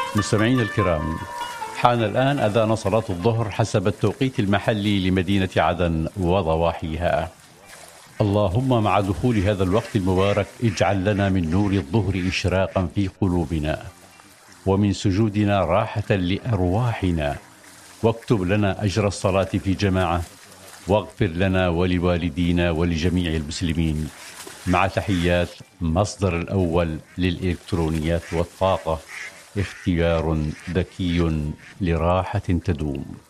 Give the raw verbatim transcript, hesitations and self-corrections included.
مستمعينا الكرام، حان الآن أذان صلاة الظهر حسب التوقيت المحلي لمدينة عدن وضواحيها. اللهم مع دخول هذا الوقت المبارك اجعل لنا من نور الظهر إشراقا في قلوبنا، ومن سجودنا راحة لأرواحنا، واكتب لنا أجر الصلاة في جماعة، واغفر لنا ولوالدينا ولجميع المسلمين. مع تحيات مصدر الأول للإلكترونيات والطاقة، اختيار ذكي لراحة تدوم.